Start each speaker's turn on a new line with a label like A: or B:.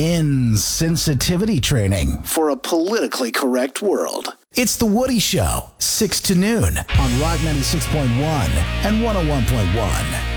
A: insensitivity training for a politically correct world. It's The Woody Show, 6 to noon on Rock 96.1 and 101.1.